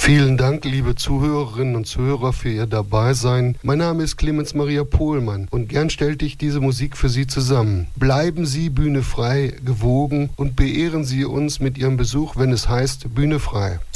Vielen Dank, liebe Zuhörerinnen und Zuhörer, für Ihr Dabeisein. Mein Name ist Clemens Maria Pohlmann und gern stellte ich diese Musik für Sie zusammen. Bleiben Sie Bühne frei gewogen und beehren Sie uns mit Ihrem Besuch, wenn es heißt Bühne frei.